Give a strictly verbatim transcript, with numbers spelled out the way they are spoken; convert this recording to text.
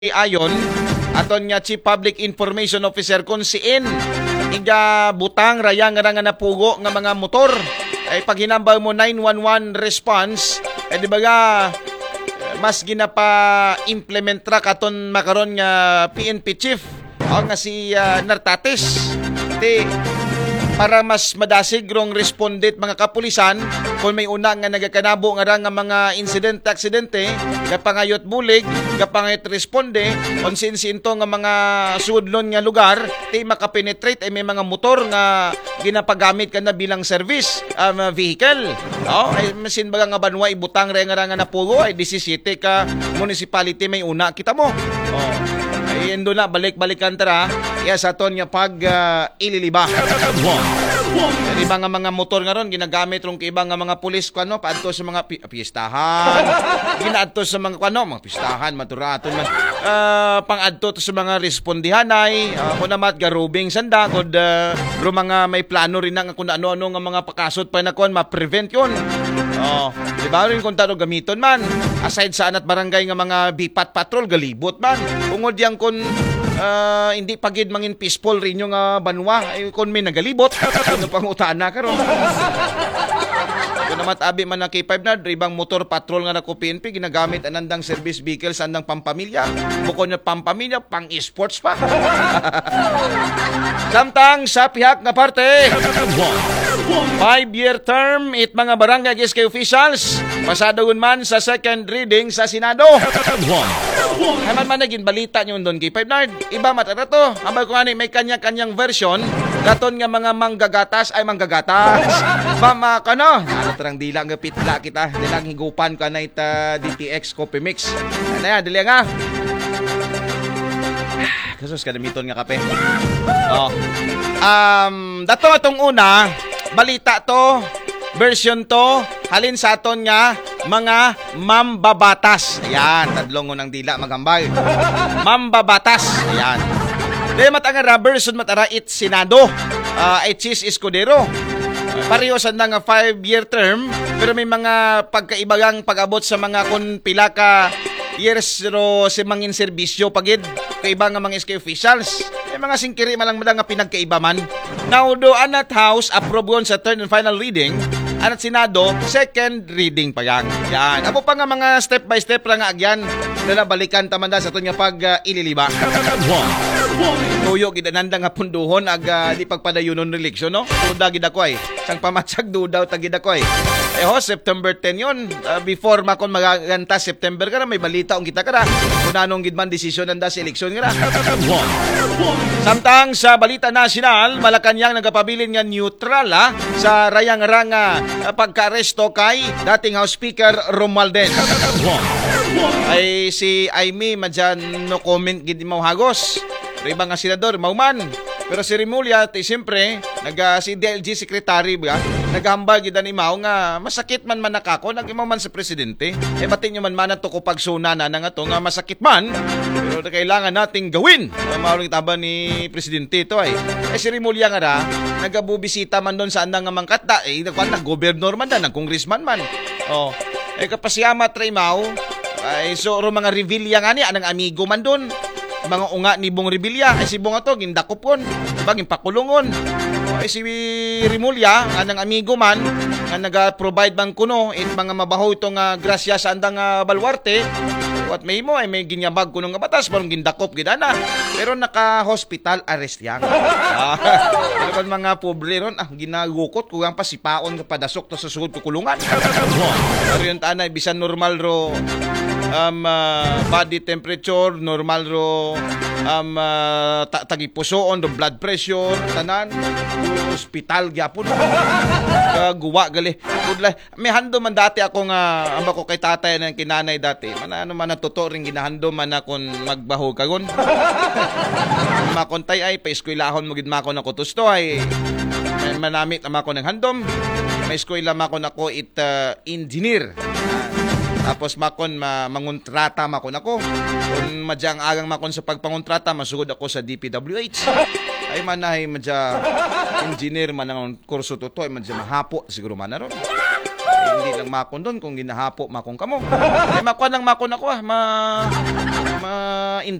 ayon aton nga Chief Public Information Officer kung siin iga butang raya nga nga napugo nga mga motor ay pag hinambaw mo nine one one response eh di ba nga mas ginapa implement ra katon makaron nga P N P chief o nga si uh, Nartates ti para mas madasig rong respondent mga kapulisan kung may una nga nagakanabo nga nga mga incident aksidente kapangayot bulig kapangayot responde on sin-sinto nga mga sudlon nga lugar ti makapenetrate ay may mga motor nga ginapagamit ka na bilang service um, vehicle oh ay masin baga nga banwa ibutang re nga nga napugo ay disisite ka municipality may una kita mo oh ay endo na balik-balikan tara iya sa ton nga pag uh, ililiba. Dari mga mga motor nga ron ginagamit rong ibang nga mga pulis kuno paadto sa mga pi- pistahan. Ginaadto sa mga kuno mga pistahan maturaton man. Uh, pang-adto to sa mga respondihanay uh, kuno mat garubing sanda kod uh, ro mga may plano rin nga kun ano-ano nga mga pakasot pa na kon ma-prevent yon. Oh, di ba rin kung tano gamiton man aside sa anat barangay nga mga bipat patrol galibot man. Ungod yang kun uh, hindi pagid mangin peaceful rin yung uh, banwa ay kun may nagalibot ano pang utana karon. Kung naman abi man na K five na ibang motor patrol nga na ko P N P ginagamit anandang service vehicle sa andang pampamilya bukod na pampamilya pang esports pa. Samtang sa pihak nga parte five-year term it mga barangay S K officials pasadawon man sa second reading sa Senado. Haman man naging balita nyo doon K five Nard. Iba matara to. Ambay ko nga may kanya-kanyang version. Gaton nga mga manggagatas ay manggagatas. Mama ka no. Ano tarang dila nga pitla kita. Dilang higupan ka na ita D T X Coffee Mix. Ano yan, dili nga. Kasus kadamiton nga kape. Oh. Um, dato atong una, balita to, version to, halin sa aton nga mga mambabatas. Ayan, tadlong unang dila magambay. Mambabatas. Ayan. Dahil matangara, version matara it Senado. Uh, it is Escudero. Pareho sa nga five-year term, pero may mga pagkaibagang pag-abot sa mga kung pila ka years ro si mangin serbisyo pagid kaiba nga mga S K officials. May mga singkiri malang madang nga pinagkaiba man. Now do anat House approve sa third and final reading, anat Senado second reading pa yan. Yan. Apo pa nga mga step by step ra nga agyan na balikan tamanda sa aton nga pag uh, ililiba. Tuyo gidananda nga punduhon ag uh, di pagpadayunon eleksyon no. Duda gid ako ay. Sang pamatsag dudaw tagid ako ay. Eh ho September ten yon uh, before makon magaganta September ka na may balita ong kita kada. Kung anong gid man desisyon nanda sa eleksyon nga. Samtang sa balita nasyonal, Malacanang nagapabilin nga neutral ha, sa rayang-ranga uh, pagka-aresto kay dating House Speaker Romualdez. Ay si Aimee madyan no comment gid mo hagos. Iba nga senador, mauman. Pero si Rimulya, ti siyempre, nag, uh, si D L G Secretary, ba, naghambal gidan imaw nga masakit man man nakako, nag-imaw man sa presidente. Eh, batin nyo man man ito ko pagsuna na nga to, nga masakit man. Pero kailangan nating gawin. Mauling taba ni presidente ito ay. Eh, si Rimulya nga ra, nagabubisita man doon sa andang nga mangkata. Eh, nag-gobernador man da, nag-congressman man. Oh. Eh, kapasiyama traimaw, ay so, ro mga revealya nga ni, anang amigo man doon. Mga unga ni Bong Revilla ay si Bong ato gindakopon baging pakulungon ay si Rimulya anang amigo man nga naga-provide bang kuno it mga mabaho itong uh, grasya sa andang uh, baluarte at may mo ay may ginyabag kuno nga batas parang gindakop gidana pero naka-hospital arrest yang ah, uh, mga pobre ron ah ginagukot kugang pasipaon nga padasok to sa sugod kukulungan pero yung tanay bisan normal ro um, uh, body temperature normal ro um, uh, ta- tagipusoon do blood pressure tanan hospital gyapon guwa gali kudlay may hando man dati ako nga amba ko kay tatay nang kinanay dati man ano man natuto ring ginahando man akon magbaho kagon makontay ay pa eskwelahon mo gid mako na kutusto ay manamit ama ko ng handom may eskwela mako nako it uh, engineer. Tapos makon ma mangontrata makon ako. Kung madyang agang makon sa pagpangontrata, masugod ako sa D P W H. Ay manahay madya engineer man ang kurso to to ay madya mahapo siguro man na ron. Ay, hindi lang makon doon kung ginahapo makon kamo. Ay makon lang makon ako ah. Ma ma